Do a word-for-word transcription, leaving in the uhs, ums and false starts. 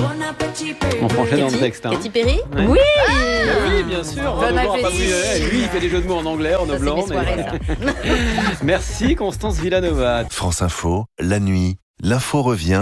On prend dans le Katy, texte. Hein. Katy Perry. Ouais. Oui. Ah, oui, bien sûr. Bon Renaud Blanc a pas appétit. voulu- eh, lui, il fait des jeux de mots en anglais, en Ça, c'est blanc. mes soirées, Mais... ça. Merci Constance Villanova. France Info, la nuit, l'info revient